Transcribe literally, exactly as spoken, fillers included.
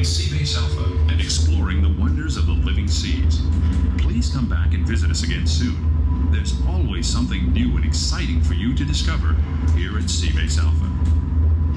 joining Seabase Alpha and exploring the wonders of the living seas. Please come back and visit us again soon. There's always something new and exciting for you to discover here at Seabase Alpha.